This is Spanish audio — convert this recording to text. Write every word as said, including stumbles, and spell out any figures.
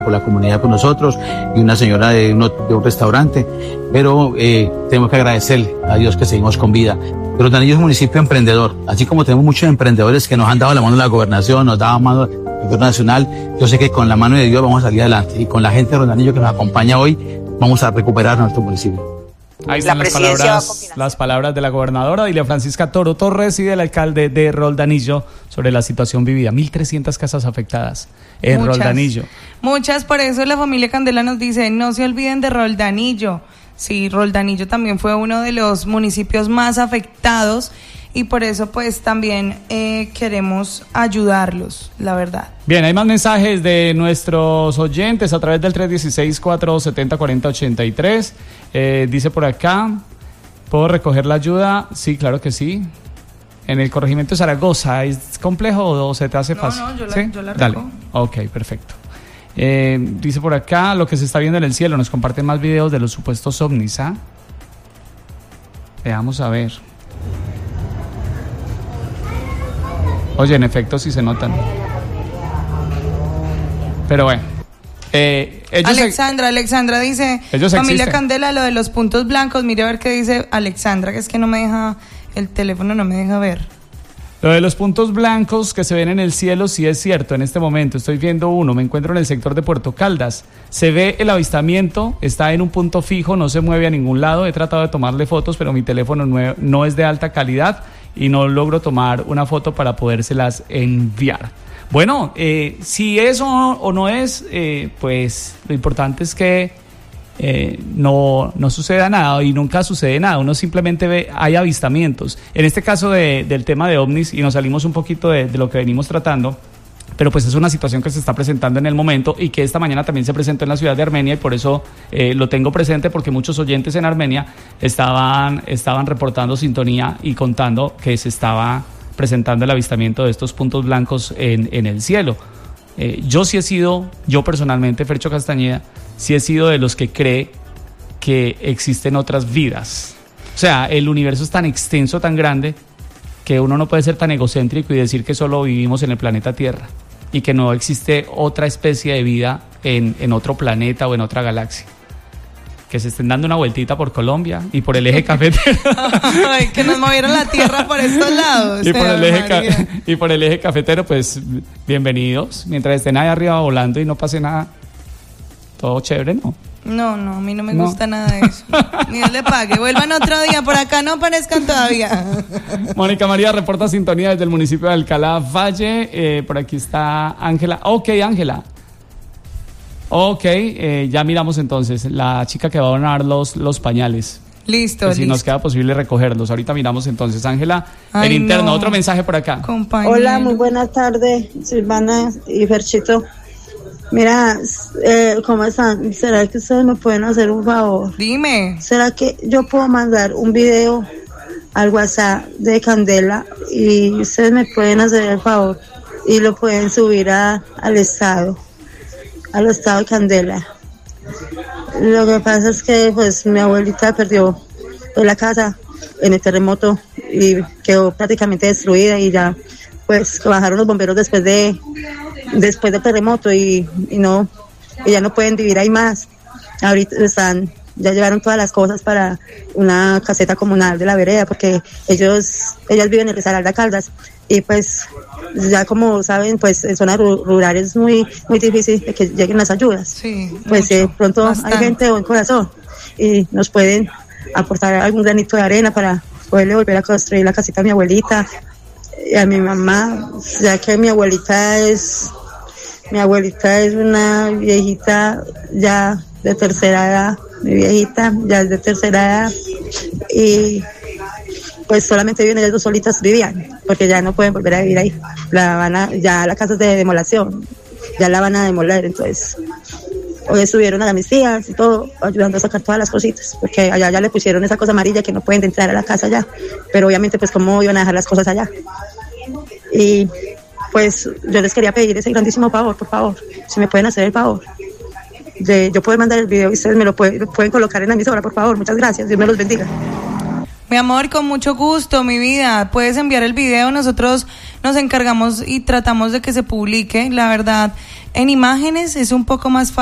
por la comunidad con nosotros y una señora de, uno, de un restaurante, pero eh, tenemos que agradecerle a Dios que seguimos con vida. Roldanillo es un municipio emprendedor, así como tenemos muchos emprendedores que nos han dado la mano de la gobernación, nos daban mano del gobierno nacional. Yo sé que con la mano de Dios vamos a salir adelante y con la gente de Roldanillo que nos acompaña hoy vamos a recuperar nuestro municipio. Ahí están las palabras, las palabras de la gobernadora Dilia Francisca Toro Torres y del alcalde de Roldanillo sobre la situación vivida. mil trescientas casas afectadas en muchas, Roldanillo. Muchas, por eso la familia Candela nos dice, no se olviden de Roldanillo. Sí, Roldanillo también fue uno de los municipios más afectados y por eso pues también eh, queremos ayudarlos, la verdad. Bien, hay más mensajes de nuestros oyentes a través del tres uno seis, cuatro siete cero, cuatro cero ocho tres. Eh, dice por acá, ¿puedo recoger la ayuda? Sí, claro que sí. En el corregimiento de Zaragoza, ¿es complejo o se te hace no, fácil? No, yo la, ¿sí? yo la Dale. recojo. Ok, perfecto. Eh, dice por acá, lo que se está viendo en el cielo, nos comparten más videos de los supuestos ovnis, ¿ah? Veamos a ver. Oye, en efecto sí se notan. Pero bueno. Eh, ellos Alexandra, ex- Alexandra dice, ellos familia existen. Candela, lo de los puntos blancos, mire a ver qué dice Alexandra, que es que no me deja, el teléfono no me deja ver. Lo de los puntos blancos que se ven en el cielo sí es cierto. En este momento estoy viendo uno, me encuentro en el sector de Puerto Caldas. Se ve el avistamiento, está en un punto fijo, no se mueve a ningún lado. He tratado de tomarle fotos, pero mi teléfono no, no es de alta calidad y no logro tomar una foto para podérselas enviar. Bueno, eh, si eso o no es, eh, pues lo importante es que Eh, no, no suceda nada y nunca sucede nada, uno simplemente ve, hay avistamientos. En este caso de, del tema de ovnis, y nos salimos un poquito de, de lo que venimos tratando, pero pues es una situación que se está presentando en el momento y que esta mañana también se presentó en la ciudad de Armenia y por eso eh, lo tengo presente porque muchos oyentes en Armenia estaban, estaban reportando sintonía y contando que se estaba presentando el avistamiento de estos puntos blancos en, en el cielo. Eh, yo sí he sido, yo personalmente, Fercho Castañeda, sí he sido de los que cree que existen otras vidas. O sea, el universo es tan extenso, tan grande, que uno no puede ser tan egocéntrico y decir que solo vivimos en el planeta Tierra y que no existe otra especie de vida en, en otro planeta o en otra galaxia. Que se estén dando una vueltita por Colombia y por el eje cafetero. Ay, que nos movieron la tierra por estos lados. Y por, el eje María. ca- y por el eje cafetero, pues bienvenidos. Mientras estén ahí arriba volando y no pase nada, todo chévere, ¿no? No, no, a mí no me No. gusta nada de eso. Ni Dios le pague. Vuelvan otro día, por acá no aparezcan todavía. Mónica María reporta sintonía desde el municipio de Alcalá Valle. Eh, por aquí está Ángela. Ok, Ángela. Ok, eh, ya miramos entonces la chica que va a donar los, los pañales. Listo, Que si listo. nos queda posible recogerlos. Ahorita miramos entonces, Ángela, Ay, el interno. no. Otro mensaje por acá. Compañero. Hola, muy buenas tardes, Silvana y Ferchito. Mira, eh, ¿cómo están? ¿Será que ustedes me pueden hacer un favor? Dime. ¿Será que yo puedo mandar un video al WhatsApp de Candela y ustedes me pueden hacer el favor y lo pueden subir a, al estado, al estado de Candela? Lo que pasa es que pues mi abuelita perdió pues, la casa en el terremoto y quedó prácticamente destruida y ya pues bajaron los bomberos después de después del terremoto y, y no y ya no pueden vivir ahí más. Ahorita están, ya llevaron todas las cosas para una caseta comunal de la vereda porque ellos ellas viven en Risaralda Caldas y pues ya como saben pues en zonas ru- rurales es muy muy difícil de que lleguen las ayudas. Sí, Pues mucho, eh, pronto bastante. hay gente de buen corazón y nos pueden aportar algún granito de arena para poderle volver a construir la casita a mi abuelita y a mi mamá, ya que mi abuelita es mi abuelita es una viejita ya de tercera edad, mi viejita ya es de tercera edad y pues solamente viven ellas dos solitas, vivían, porque ya no pueden volver a vivir ahí, la van a, ya la casa es de demolación, ya la van a demoler, entonces hoy estuvieron a mis tías y todo, ayudando a sacar todas las cositas, porque allá ya le pusieron esa cosa amarilla que no pueden entrar a la casa ya, pero obviamente pues cómo iban a dejar las cosas allá. Y pues yo les quería pedir ese grandísimo favor, por favor, si me pueden hacer el favor de yo poder mandar el video y ustedes me lo pueden, lo pueden colocar en la emisora, por favor, muchas gracias, Dios me los bendiga. Mi amor, con mucho gusto, mi vida. Puedes enviar el video, nosotros nos encargamos y tratamos de que se publique. La verdad, en imágenes es un poco más fácil.